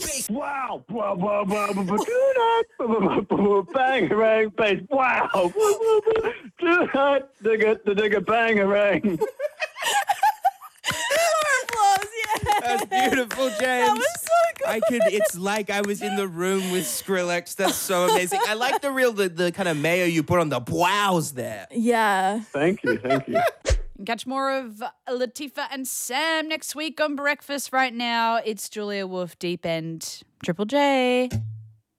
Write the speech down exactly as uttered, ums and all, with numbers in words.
Wow. Blah, blah, blah, blah, blah, do that. Blah, blah, blah, blah, bang, rang, bass. Wow. Blah, blah, blah, do that. Digga, the digga, bang, rang. Applause, yeah. That's beautiful, James. That was so good. I could. It's like I was in the room with Skrillex. That's so amazing. I like the real, the, the kind of mayo you put on the wows there. Yeah. Thank you, thank you. Catch more of Latifah and Sam next week on Breakfast. Right now, it's Julia Wolf, Deep End, Triple J.